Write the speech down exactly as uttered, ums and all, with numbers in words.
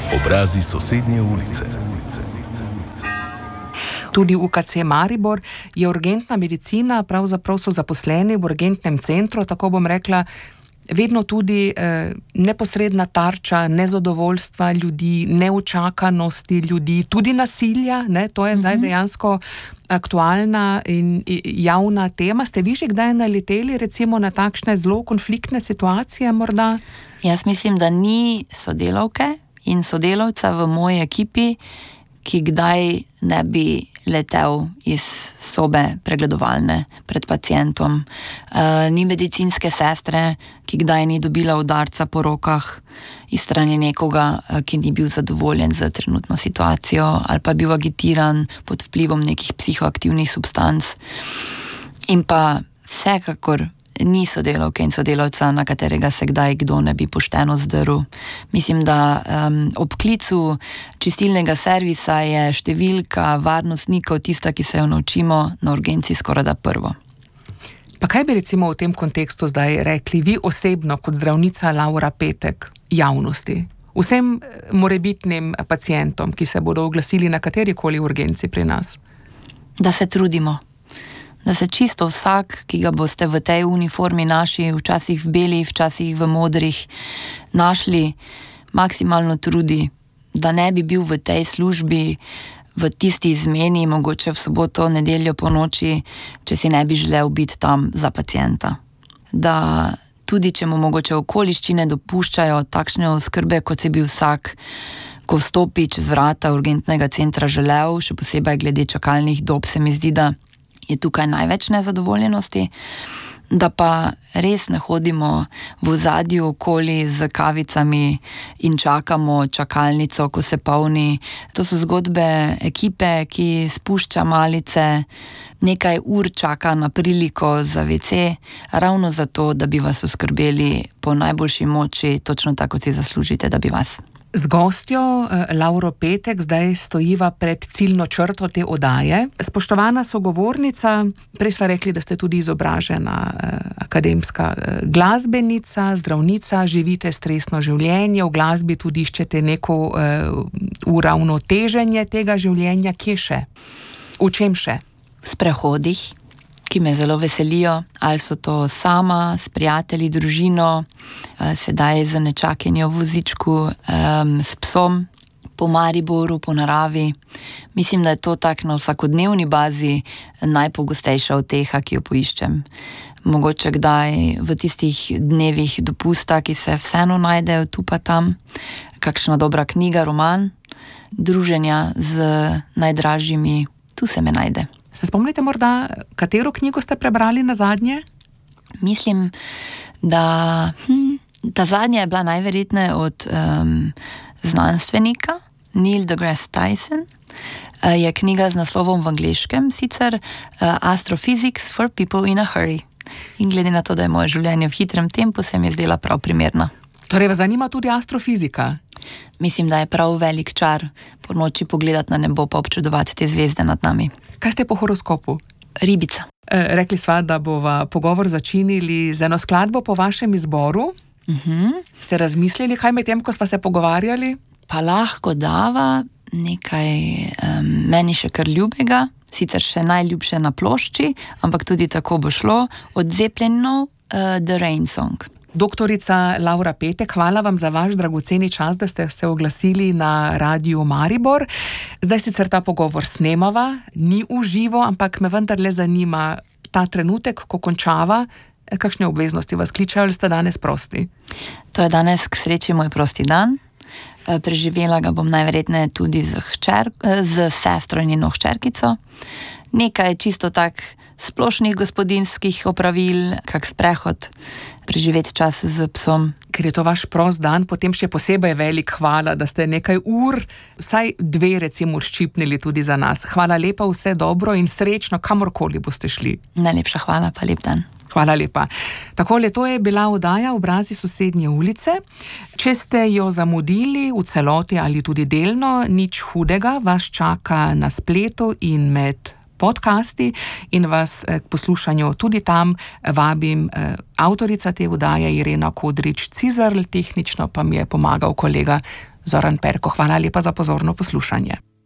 Obrazi sosednje ulice. Tudi v U K C Maribor je urgentna medicina, pravzaprav so zaposleni v urgentnem centru, tako bom rekla, vedno tudi eh, neposredna tarča nezadovoljstva ljudi, neučakanosti ljudi, tudi nasilja, ne, to je mm-hmm. zdaj dejansko aktualna in javna tema. Ste vi že kdaj naleteli recimo na takšne zelo konfliktne situacije morda? Jaz mislim, da ni sodelavke in sodelavca v moji ekipi, ki kdaj ne bi letel iz sobe pregledovalne pred pacientom. E, ni medicinske sestre, ki kdaj ni dobila udarca po rokah iz strani nekoga, ki ni bil zadovoljen z trenutno situacijo ali pa bil agitiran pod vplivom nekih psihoaktivnih substanc. In pa vsekakor ni sodelavke in sodelavca, na katerega se kdaj kdo ne bi pošteno zdrl. Mislim, da um, ob klicu čistilnega servisa je številka varnostnikov tista, ki se jo naučimo na urgenci skoraj da prvo. Pa kaj bi recimo v tem kontekstu zdaj rekli vi osebno kot zdravnica Laura Petek javnosti? Vsem morebitnim pacientom, ki se bodo oglasili na katerikoli urgenci pri nas? Da se trudimo. Da se čisto vsak, ki ga boste v tej uniformi naši, včasih v beli, včasih v modrih, našli, maksimalno trudi, da ne bi bil v tej službi, v tisti izmeni, mogoče v soboto, nedeljo po noči, če si ne bi želel biti tam za pacienta. Da tudi, če mu mogoče okoliščine dopuščajo takšne oskrbe, kot si bi vsak, ko vstopi čez vrata urgentnega centra želel, še posebej glede čakalnih dob, se mi zdi, da je tukaj največ nezadovoljenosti, da pa res ne hodimo v ozadju okoli z kavicami in čakamo čakalnico, ko se polni. To so zgodbe ekipe, ki spušča malice, nekaj ur čaka na priliko za ve ce, ravno zato, da bi vas oskrbeli po najboljši moči, točno tako, kot si zaslužite, da bi vas. Z gostjo Lauro Petek zdaj stojiva pred ciljno črto te oddaje. Spoštovana sogovornica, prej sva rekli, da ste tudi izobražena akademska glasbenica, zdravnica, živite stresno življenje, v glasbi tudi iščete neko uravnoteženje tega življenja. Kje še? V čem še? V sprehodih, ki me zelo veselijo, ali so to sama, s prijatelji, družino, sedaj za nečakenje v vozičku, um, s psom, po Mariboru, po naravi. Mislim, da je to tak na vsakodnevni bazi najpogostejša uteha, ki jo poiščem. Mogoče kdaj v tistih dnevih dopusta, ki se vseeno najdejo tu pa tam, kakšna dobra knjiga, roman, druženja z najdražjimi, tu se me najde. Se spomnite morda, katero knjigo ste prebrali na zadnje? Mislim, da hm, ta zadnja je bila najverjetneje od um, znanstvenika Neil deGrasse Tyson. Uh, je knjiga z naslovom v angleškem, sicer uh, Astrophysics for People in a Hurry. In glede na to, da je moje življenje v hitrem tempu, se mi je zdela prav primerna. Torej vas zanima tudi astrofizika? Mislim, da je prav velik čar po noči pogledati na nebo pa občudovati te zvezde nad nami. Kaj ste po horoskopu? Ribica. E, rekli sva, da bova pogovor začinili z eno skladbo po vašem izboru. Uh-huh. Ste razmislili, kaj med tem, ko sva se pogovarjali? Pa lahko dava nekaj um, meni še kar ljubega, sicer še najljubše na plošči, ampak tudi tako bo šlo, od Zeppelinov uh, The Rain Song. Doktorica Laura Petek, hvala vam za vaš dragoceni čas, da ste se oglasili na Radiu Maribor. Zdaj sicer ta pogovor snemava, ni v živo, ampak me vendarle zanima ta trenutek, ko končava, kakšne obveznosti vas kličejo, ali ste danes prosti? To je danes k sreči moj prosti dan. Preživela ga bom najverjetneje tudi z, hčer, z sestro in njeno hčerkico. Nekaj čisto tak splošnih gospodinjskih opravil, kak sprehod, preživeti čas z psom. Ker je to vaš prost dan, potem še posebej velik hvala, da ste nekaj ur, vsaj dve recimo ščipnili tudi za nas. Hvala lepa, vse dobro in srečno, kamorkoli boste šli. Najlepša hvala, pa lep dan. Hvala lepa. Takole, to je bila oddaja Obrazi sosednje ulice. Če ste jo zamudili v celoti ali tudi delno, nič hudega, vas čaka na spletu in med podcasti in vas k poslušanju tudi tam vabim. Avtorica te vdaje Irena Kodrič-Cizelj, tehnično pa mi je pomagal kolega Zoran Perko. Hvala lepa za pozorno poslušanje.